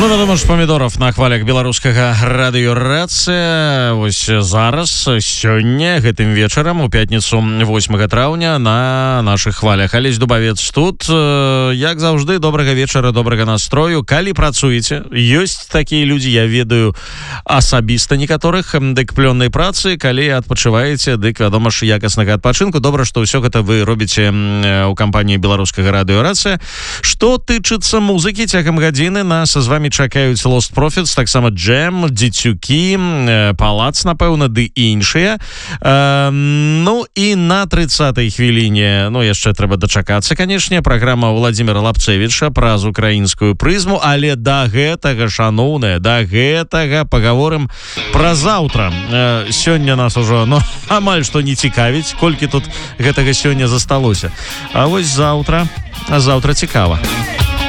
Ну, вядома ж, памідоров на хвалях беларускага радыёрацыя. Вось зараз, сёння, гэтым вечарам, у пятніцу 8 траўня, на нашых хвалях. Алесь Дубавец тут. Як заўжды, добрага вечара, добрага настрою. Калі працуеце, ёсць такія людзі, я ведаю асабіста некаторых, дык плённай працы. Калі адпачываеце, дык, вядома ж, якаснага адпачынку. Добра, што ўсё гэта вы робіце ў кампаніі беларускага радыёрацыя. Што тычыцца музыкі, цягам гадзіны нас з вами чакаюць Lost Prophets, таксама Джэм, Дзецюкі, Палац, напэўна, ды іншыя. Ну і на 30-й хвіліне, ну яшчэ трэба дачакацца, канешне, праграма Владзіміра Лапцевіча праз украінскую прызму, але да гэтага, шаноўныя, да гэтага пагаворым пра заўтра. Сёння нас ужо, ну, амаль што не цікавіць, колькі тут гэтага сёння засталося. А вось заўтра цікава.